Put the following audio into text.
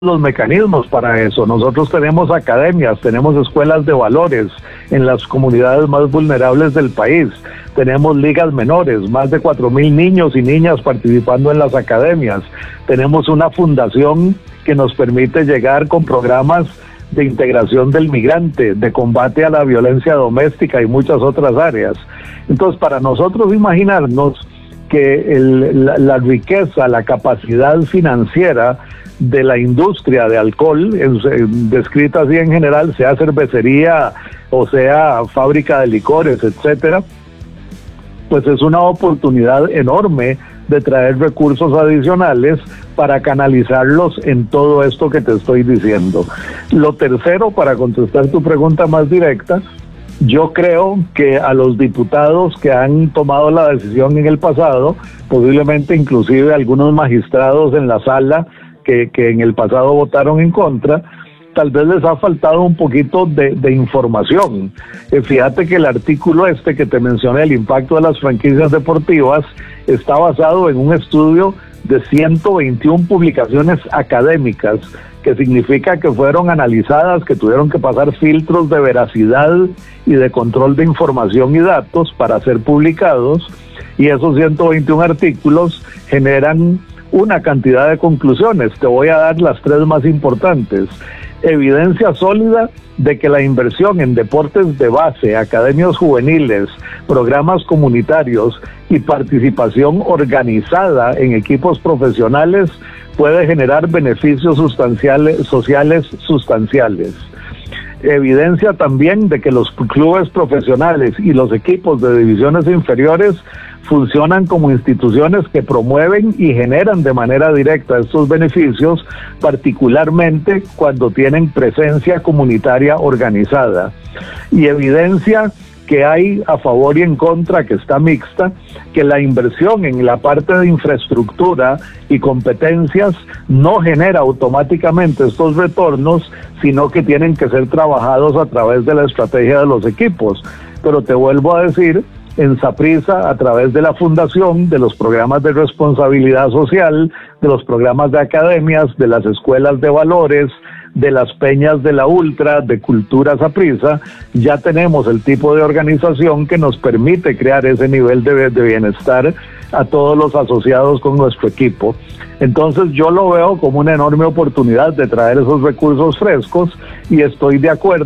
los mecanismos para eso. Nosotros tenemos academias, tenemos escuelas de valores en las comunidades más vulnerables del país, tenemos ligas menores, más de 4,000 niños y niñas participando en las academias, tenemos una fundación que nos permite llegar con programas de integración del migrante, de combate a la violencia doméstica y muchas otras áreas. Entonces, para nosotros imaginarnos que la riqueza, la capacidad financiera de la industria de alcohol, descrita así en general, sea cervecería o sea fábrica de licores, etcétera, pues es una oportunidad enorme de traer recursos adicionales para canalizarlos en todo esto que te estoy diciendo. Lo tercero, para contestar tu pregunta más directa, yo creo que a los diputados que han tomado la decisión en el pasado, posiblemente inclusive algunos magistrados en la sala que en el pasado votaron en contra, tal vez les ha faltado un poquito de información. Fíjate que el artículo que te mencioné, el impacto de las franquicias deportivas, está basado en un estudio de 121 publicaciones académicas, que significa que fueron analizadas, que tuvieron que pasar filtros de veracidad y de control de información y datos para ser publicados, y esos 121 artículos generan una cantidad de conclusiones. Te voy a dar las 3 más importantes. Evidencia sólida de que la inversión en deportes de base, academias juveniles, programas comunitarios y participación organizada en equipos profesionales puede generar beneficios sociales sustanciales. Evidencia también de que los clubes profesionales y los equipos de divisiones inferiores funcionan como instituciones que promueven y generan de manera directa estos beneficios, particularmente cuando tienen presencia comunitaria organizada. Y evidencia que hay a favor y en contra, que está mixta, que la inversión en la parte de infraestructura y competencias no genera automáticamente estos retornos, sino que tienen que ser trabajados a través de la estrategia de los equipos. Pero te vuelvo a decir, en Saprissa, a través de la fundación, de los programas de responsabilidad social, de los programas de academias, de las escuelas de valores, de las peñas de la Ultra, de Cultura Saprissa, ya tenemos el tipo de organización que nos permite crear ese nivel de bienestar a todos los asociados con nuestro equipo. Entonces yo lo veo como una enorme oportunidad de traer esos recursos frescos y estoy de acuerdo